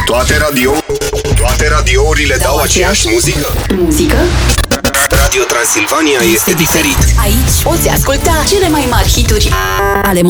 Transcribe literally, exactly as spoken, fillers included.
Toate radio Toate radiourile dau, dau aceeași muzică? Muzică? Radio Transilvania este diferit. Aici poți asculta cele mai mari hituri ale